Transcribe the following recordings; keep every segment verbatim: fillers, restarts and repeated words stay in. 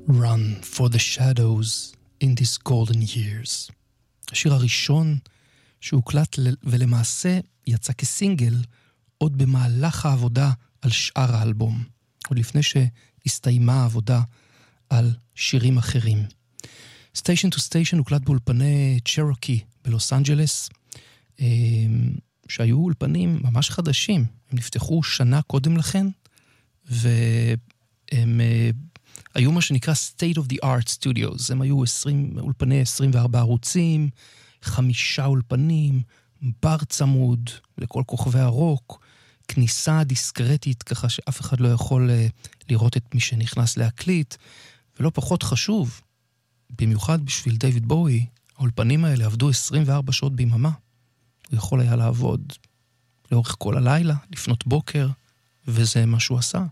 Run for the shadows in these golden years. השיר הראשון שהוקלט ולמעשה יצא כסינגל עוד במהלך העבודה על שאר האלבום, עוד לפני שהסתיימה העבודה על שירים אחרים. Station to Station הוקלט באולפני צ'רוקי בלוס אנג'לס, שהיו אולפנים ממש חדשים. הם נפתחו שנה קודם לכן, והם היו מה שנקרא State of the Art Studios. הם היו עשרים, אולפני עשרים וארבעה ערוצים, חמישה אולפנים, בר צמוד לכל כוכבי הרוק, כניסה דיסקרטית ככה שאף אחד לא יכול לראות את מי שנכנס להקליט, ולא פחות חשוב, במיוחד בשביל דיוויד בואי, האולפנים האלה עבדו עשרים וארבע שעות ביממה. הוא יכול היה לעבוד לאורך כל הלילה, לפנות בוקר, וזה מה שהוא עשה.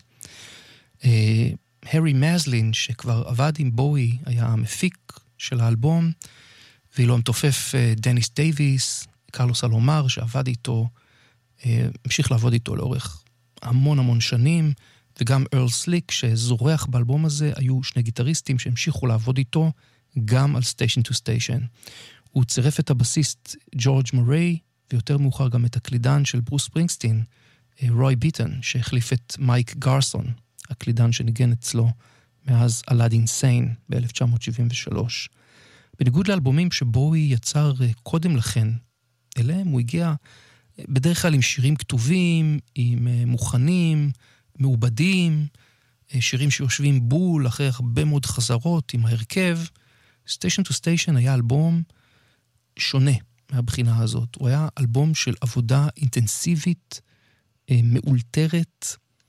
הרי מזלין, שכבר עבד עם בואי, היה המפיק של האלבום, ואילו המתופף דניס דייביס, קרלוס אלומר, שעבד איתו, המשיך לעבוד איתו לאורך המון המון שנים, וגם ארל סליק, שזורח באלבום הזה, היו שני גיטריסטים שהמשיכו לעבוד איתו, גם על Station to Station. הוא צירף את הבסיסט ג'ורג' מוריי, ויותר מאוחר גם את הקלידן של ברוס ספרינגסטין, רוי ביטון, שהחליף את מייק גרסון, הקלידן שניגן אצלו מאז אלאדין סיין ב-אלף תשע מאות שבעים ושלוש. בניגוד לאלבומים שבואי יצר קודם לכן, אליהם הוא הגיע בדרך כלל עם שירים כתובים, עם מוכנים, מעובדים, שירים שיושבים בול אחרי הרבה מאוד חזרות עם ההרכב. Station to Station היה אלבום שונה מהבחינה הזאת. הוא היה אלבום של עבודה אינטנסיבית, מאולתרת,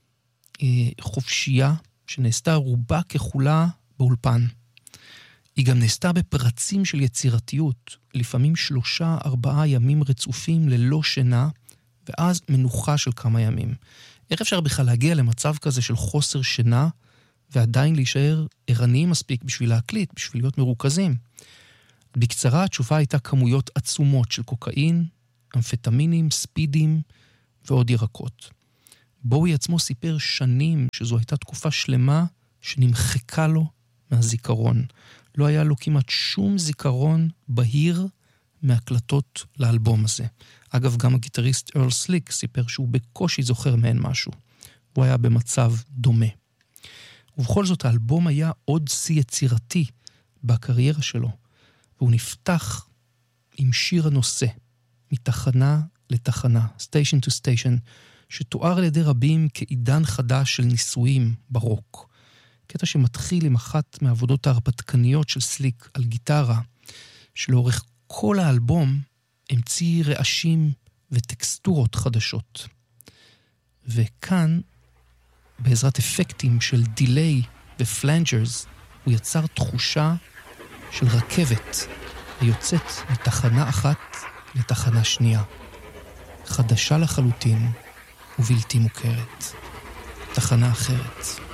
חופשייה, שנעשתה רובה ככולה באולפן. היא גם נעשתה בפרצים של יצירתיות, לפעמים שלושה, ארבעה ימים רצופים ללא שינה, ואז מנוחה של כמה ימים. איך אפשר בכלל להגיע למצב כזה של חוסר שינה, ועדיין להישאר ערניים מספיק בשביל להקליט, בשביל להיות מרוכזים? בקצרה, התשובה הייתה כמויות עצומות של קוקאין, אמפטמינים, ספידים ועוד ירקות. בואי עצמו סיפר שנים שזו הייתה תקופה שלמה שנמחקה לו מהזיכרון. לא היה לו כמעט שום זיכרון בהיר מהקלטות לאלבום הזה. אגב, גם הגיטריסט ארל סליק סיפר שהוא בקושי זוכר מהן משהו. הוא היה במצב דומה. ובכל זאת, האלבום היה עוד שיא יצירתי בקריירה שלו, והוא נפתח עם שיר הנושא, מתחנה לתחנה, Station to Station, שתואר על ידי רבים כעידן חדש של ניסויים ברוק. קטע שמתחיל עם אחת מהעבודות ההרפתקניות של סליק על גיטרה, שלאורך כל האלבום המציא רעשים וטקסטורות חדשות. וכאן, בעזרת אפקטים של דיליי ופלנג'רס, הוא יצר תחושה של רכבת היוצאת מתחנה אחת לתחנה שנייה. חדשה לחלוטין ובלתי מוכרת. תחנה אחרת.